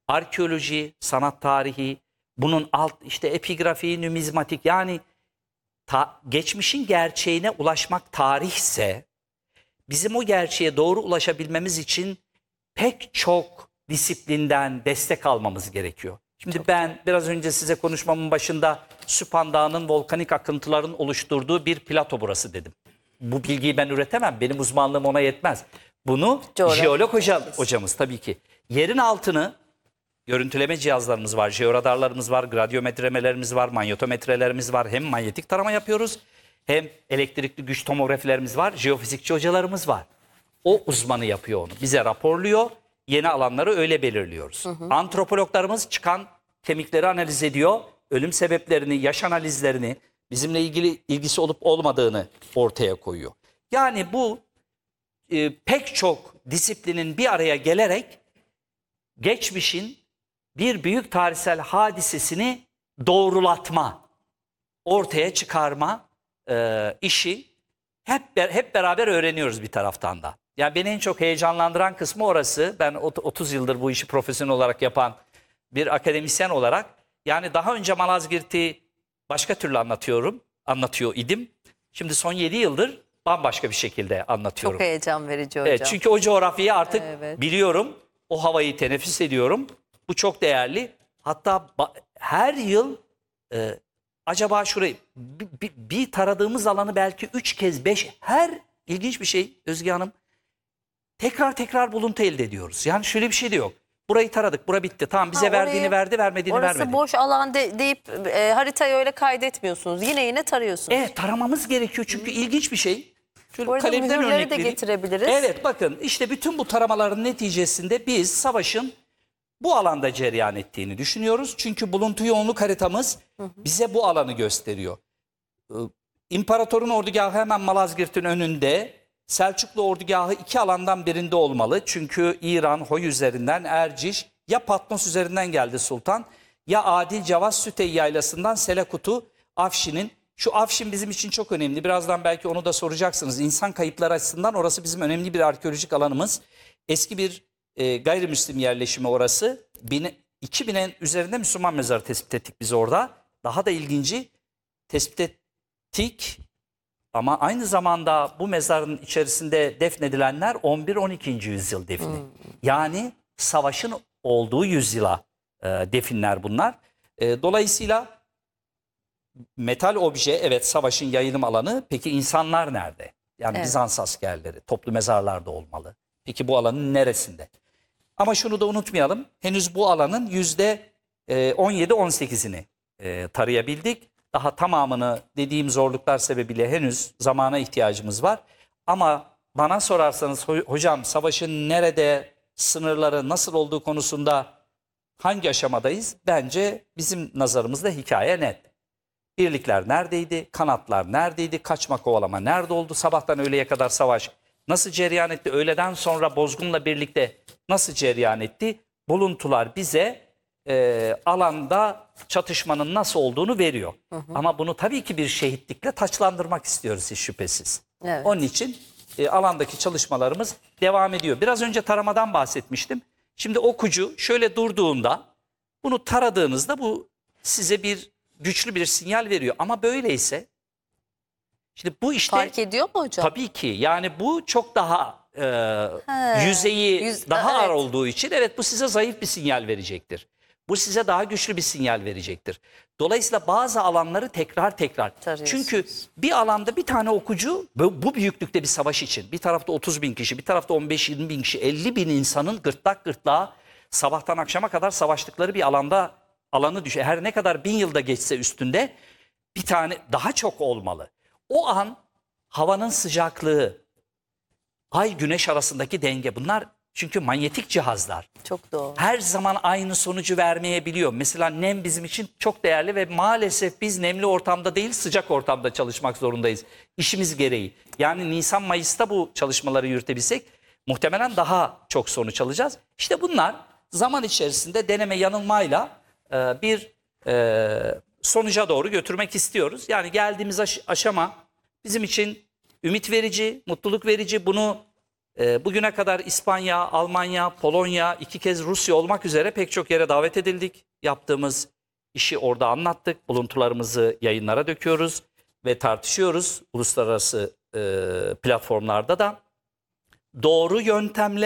arkeoloji, sanat tarihi, bunun alt işte epigrafi, numizmatik, yani geçmişin gerçeğine ulaşmak tarihse, bizim o gerçeğe doğru ulaşabilmemiz için pek çok disiplinden destek almamız gerekiyor. Şimdi ben biraz önce size konuşmamın başında Süphan Dağı'nın volkanik akıntıların oluşturduğu bir plato burası dedim. Bu bilgiyi ben üretemem. Benim uzmanlığım ona yetmez. Bunu jeolog hocamız tabii ki. Yerin altını görüntüleme cihazlarımız var, jeoradarlarımız var, radyometremelerimiz var, manyetometrelerimiz var. Hem manyetik tarama yapıyoruz, hem elektrikli güç tomografilerimiz var, jeofizikçi hocalarımız var. O uzmanı yapıyor onu. Bize raporluyor, yeni alanları öyle belirliyoruz. Antropologlarımız çıkan kemikleri analiz ediyor, ölüm sebeplerini, yaş analizlerini, bizimle ilgisi olup olmadığını ortaya koyuyor. Yani bu pek çok disiplinin bir araya gelerek geçmişin bir büyük tarihsel hadisesini doğrulatma, ortaya çıkarma işi hep beraber öğreniyoruz bir taraftan da. Yani beni en çok heyecanlandıran kısmı orası. Ben 30 yıldır bu işi profesyonel olarak yapan bir akademisyen olarak, yani daha önce Malazgirt'i başka türlü anlatıyor idim. Şimdi son 7 yıldır bambaşka bir şekilde anlatıyorum. Çok heyecan verici hocam. Evet, çünkü o coğrafyayı artık biliyorum, o havayı teneffüs ediyorum. Bu çok değerli. Hatta her yıl acaba şurayı bir taradığımız alanı belki 3 kez 5, her ilginç bir şey Özge Hanım, tekrar buluntu elde ediyoruz. Yani şöyle bir şey de yok. Burayı taradık, bura bitti. Tamam, bize verdiğini verdi, vermediğini vermedi. Orası boş alan deyip haritayı öyle kaydetmiyorsunuz. Yine tarıyorsunuz. Evet, taramamız gerekiyor çünkü ilginç bir şey. Şöyle bu arada mühürleri de getirebiliriz. Evet, bakın işte bütün bu taramaların neticesinde biz savaşın bu alanda cereyan ettiğini düşünüyoruz. Çünkü buluntu yoğunluk haritamız bize bu alanı gösteriyor. İmparatorun ordugahı hemen Malazgirt'in önünde. Selçuklu ordugahı iki alandan birinde olmalı. Çünkü İran, Hoy üzerinden Erciş, ya Patmos üzerinden geldi sultan, ya Adil Cavaz Sütey yaylasından Selekutu, Afşin'in. Şu Afşin bizim için çok önemli. Birazdan belki onu da soracaksınız. İnsan kayıpları açısından orası bizim önemli bir arkeolojik alanımız. Eski bir gayrimüslim yerleşimi orası. 2000'in üzerinde Müslüman mezarı tespit ettik biz orada. Daha da ilginci, tespit ettik ama aynı zamanda bu mezarın içerisinde defnedilenler 11-12. yüzyıl defni. Yani savaşın olduğu yüzyıla definler bunlar. Dolayısıyla metal obje, evet, savaşın yayılım alanı. Peki insanlar nerede? Yani Bizans askerleri toplu mezarlarda olmalı. Peki bu alanın neresinde? Ama şunu da unutmayalım. Henüz bu alanın %17-18'ini tarayabildik. Daha tamamını dediğim zorluklar sebebiyle henüz zamana ihtiyacımız var. Ama bana sorarsanız hocam, savaşın nerede, sınırları nasıl olduğu konusunda hangi aşamadayız? Bence bizim nazarımızda hikaye net. Birlikler neredeydi? Kanatlar neredeydi? Kaçma kovalama nerede oldu? Sabahtan öğleye kadar savaş nasıl cereyan etti? Öğleden sonra bozgunla birlikte nasıl cereyan etti? Buluntular bize alanda çatışmanın nasıl olduğunu veriyor. Ama bunu tabii ki bir şehitlikle taçlandırmak istiyoruz hiç şüphesiz. Evet. Onun için alandaki çalışmalarımız devam ediyor. Biraz önce taramadan bahsetmiştim. Şimdi okucu şöyle durduğunda, bunu taradığınızda bu size güçlü bir sinyal veriyor. Ama böyleyse, şimdi bu işte fark ediyor mu hocam? Tabii ki. Yani bu çok daha yüzeyi daha ağır olduğu için, evet, bu size zayıf bir sinyal verecektir. Bu size daha güçlü bir sinyal verecektir. Dolayısıyla bazı alanları tekrar çünkü bir alanda bir tane okucu bu büyüklükte bir savaş için, bir tarafta 30 bin kişi, bir tarafta 15-20 bin kişi, 50 bin insanın gırtlak gırtlağa sabahtan akşama kadar savaştıkları bir alanı düşüyor. Her ne kadar 1000 yılda geçse üstünde bir tane daha çok olmalı. O an havanın sıcaklığı, ay güneş arasındaki denge, bunlar çünkü manyetik cihazlar. Çok doğru. Her zaman aynı sonucu vermeyebiliyor. Mesela nem bizim için çok değerli ve maalesef biz nemli ortamda değil, sıcak ortamda çalışmak zorundayız. İşimiz gereği. Yani Nisan-Mayıs'ta bu çalışmaları yürütebilsek muhtemelen daha çok sonuç alacağız. İşte bunlar zaman içerisinde deneme yanılmayla bir sonuca doğru götürmek istiyoruz. Yani geldiğimiz aşama bizim için ümit verici, mutluluk verici. Bunu Bugüne kadar İspanya, Almanya, Polonya, 2 kez Rusya olmak üzere pek çok yere davet edildik. Yaptığımız işi orada anlattık. Buluntularımızı yayınlara döküyoruz ve tartışıyoruz uluslararası platformlarda da. Doğru yöntemle